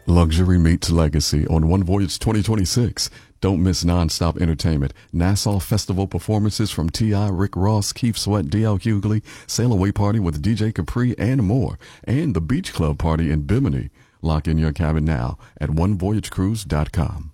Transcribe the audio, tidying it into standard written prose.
Luxury meets legacy on One Voyage 2026. Don't miss non-stop entertainment, Nassau Festival performances from T.I., Rick Ross, Keith Sweat, D.L. Hughley, Sail Away Party with DJ Capri, and more, and the Beach Club Party in Bimini. Lock in your cabin now at onevoyagecruise.com.